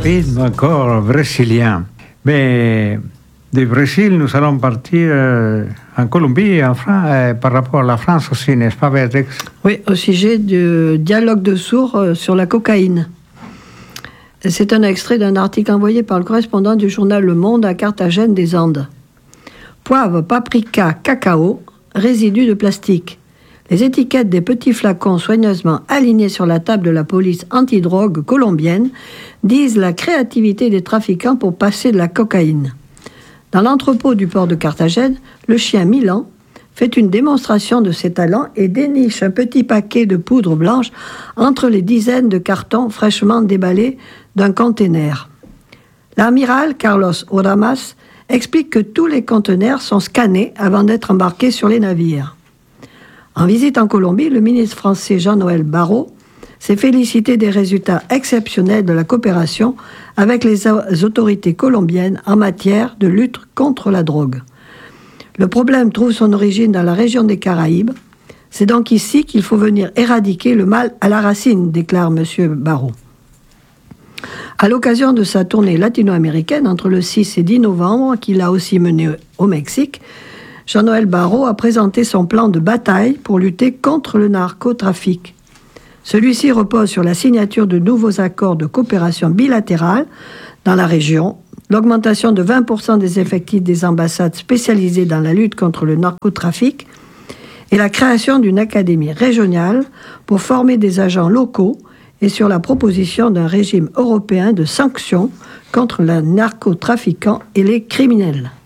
rythme encore brésilien. Mais du Brésil, nous allons partir en Colombie et par rapport à la France aussi, n'est-ce pas, Béatrix? Oui, au sujet du dialogue de sourds sur la cocaïne. C'est un extrait d'un article envoyé par le correspondant du journal Le Monde à Carthagène des Andes. Poivre, paprika, cacao, résidus de plastique. Les étiquettes des petits flacons soigneusement alignés sur la table de la police antidrogue colombienne disent la créativité des trafiquants pour passer de la cocaïne. Dans l'entrepôt du port de Carthagène, le chien Milan fait une démonstration de ses talents et déniche un petit paquet de poudre blanche entre les dizaines de cartons fraîchement déballés d'un conteneur. L'amiral Carlos Oramas explique que tous les conteneurs sont scannés avant d'être embarqués sur les navires. En visite en Colombie, le ministre français Jean-Noël Barrot s'est félicité des résultats exceptionnels de la coopération avec les autorités colombiennes en matière de lutte contre la drogue. Le problème trouve son origine dans la région des Caraïbes. C'est donc ici qu'il faut venir éradiquer le mal à la racine, déclare M. Barrot. À l'occasion de sa tournée latino-américaine entre le 6 et 10 novembre, qu'il a aussi menée au Mexique, Jean-Noël Barrot a présenté son plan de bataille pour lutter contre le narcotrafic. Celui-ci repose sur la signature de nouveaux accords de coopération bilatérale dans la région, l'augmentation de 20% des effectifs des ambassades spécialisées dans la lutte contre le narcotrafic et la création d'une académie régionale pour former des agents locaux et sur la proposition d'un régime européen de sanctions contre les narcotrafiquants et les criminels.